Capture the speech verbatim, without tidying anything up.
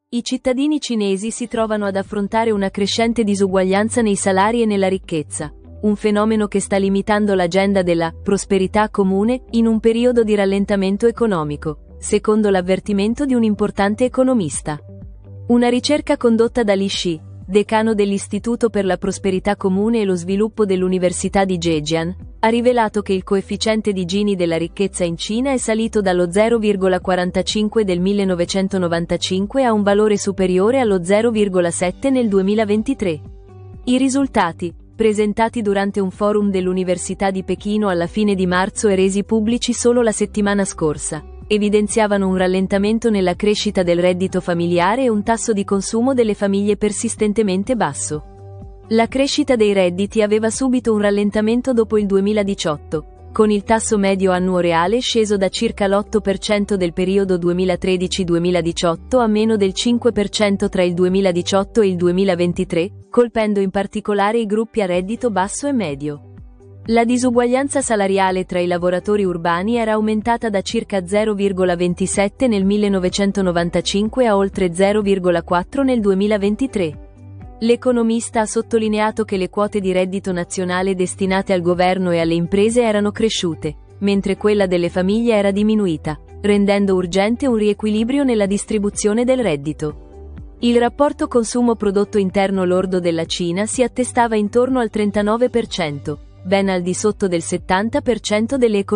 I cittadini cinesi si trovano ad affrontare una crescente disuguaglianza nei salari e nella ricchezza, un fenomeno che sta limitando l'agenda della prosperità comune in un periodo di rallentamento economico, secondo l'avvertimento di un importante economista. Una ricerca condotta da Li Shi, decano dell'Istituto per la Prosperità Comune e lo Sviluppo dell'Università di Zhejiang, ha rivelato che il coefficiente di Gini della ricchezza in Cina è salito dallo zero virgola quarantacinque del millenovecentonovantacinque a un valore superiore allo zero virgola sette nel duemilaventitré. I risultati, presentati durante un forum dell'Università di Pechino alla fine di marzo e resi pubblici solo la settimana scorsa, evidenziavano un rallentamento nella crescita del reddito familiare e un tasso di consumo delle famiglie persistentemente basso. La crescita dei redditi aveva subito un rallentamento dopo il duemiladiciotto, con il tasso medio annuo reale sceso da circa l'otto per cento del periodo duemilatredici duemiladiciotto a meno del cinque per cento tra il duemiladiciotto e il duemilaventitré, colpendo in particolare i gruppi a reddito basso e medio. La disuguaglianza salariale tra i lavoratori urbani era aumentata da circa zero virgola ventisette nel millenovecentonovantacinque a oltre zero virgola quattro nel duemilaventitré. L'economista ha sottolineato che le quote di reddito nazionale destinate al governo e alle imprese erano cresciute, mentre quella delle famiglie era diminuita, rendendo urgente un riequilibrio nella distribuzione del reddito. Il rapporto consumo prodotto interno lordo della Cina si attestava intorno al trentanove per cento, ben al di sotto del settanta per cento delle economie